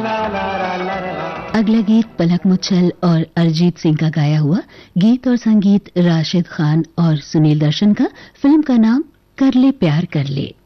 अगला गीत पलक मुच्छल और अरिजीत सिंह का गाया हुआ। गीत और संगीत राशिद खान और सुनील दर्शन का। फिल्म का नाम कर ले प्यार कर ले।